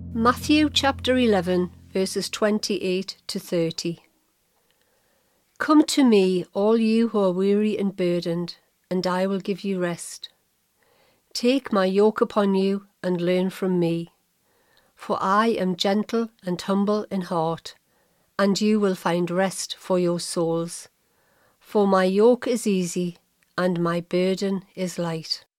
Matthew chapter 11, verses 28 to 30. Come to me, all you who are weary and burdened, and I will give you rest. Take my yoke upon you and learn from me, for I am gentle and humble in heart, and you will find rest for your souls. For my yoke is easy and my burden is light.